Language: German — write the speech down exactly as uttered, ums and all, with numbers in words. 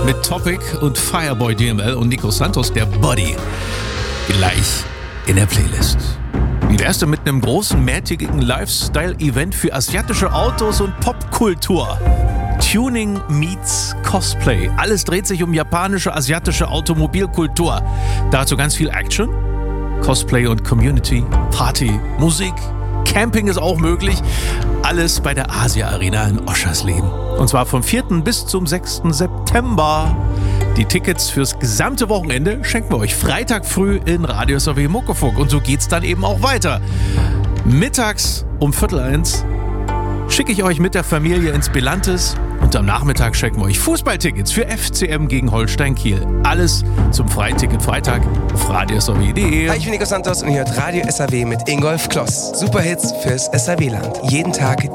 mit Topic und Fireboy D M L und Nico Santos, der Body, gleich in der Playlist. Wie wär's denn mit einem großen, mehrtägigen Lifestyle-Event für asiatische Autos und Popkultur? Tuning meets Cosplay. Alles dreht sich um japanische, asiatische Automobilkultur. Dazu ganz viel Action, Cosplay und Community, Party, Musik, Camping ist auch möglich. Alles bei der Asia Arena in Oschersleben. Und zwar vom vierten bis zum sechsten September. Die Tickets fürs gesamte Wochenende schenken wir euch Freitag früh in Radio S R W Muckefuck. Und so geht's dann eben auch weiter. Mittags um Viertel eins schicke ich euch mit der Familie ins Belantes und am Nachmittag schenken wir euch Fußballtickets für F C M gegen Holstein Kiel. Alles zum Freiticket Freitag auf radio s r w punkt de. Hi, ich bin Nico Santos und ihr hört Radio S R W mit Ingolf Kloss. Superhits fürs S R W-Land. Jeden Tag